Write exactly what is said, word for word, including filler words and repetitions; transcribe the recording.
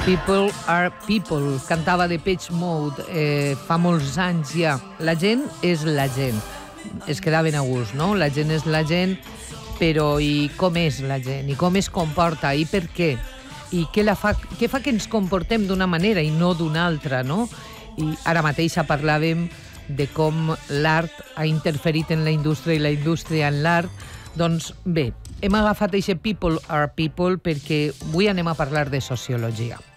People are people, cantava de Pitch Mode eh, fa molts anys ja. La gent és la gent. Es quedaven a gust, no? La gent és la gent, però i com és la gent? I com es comporta? I per què? I què, la fa, què fa que ens comportem d'una manera i no d'una altra, no? I ara mateix parlàvem de com l'art ha interferit en la indústria i la indústria en l'art. Doncs bé, hem agafat aquest People are People perquè avui anem a parlar de sociologia.